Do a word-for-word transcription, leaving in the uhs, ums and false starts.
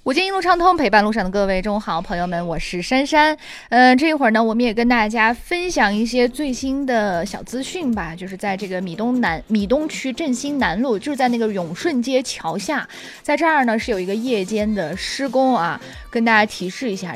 午间一路畅通，陪伴路上的各位，中午好，朋友们，我是珊珊。嗯、呃，这一会儿呢，我们也跟大家分享一些最新的小资讯吧。就是在这个米东南米东区振兴南路，就是在那个永顺街桥下，在这儿呢是有一个夜间的施工啊，跟大家提示一下，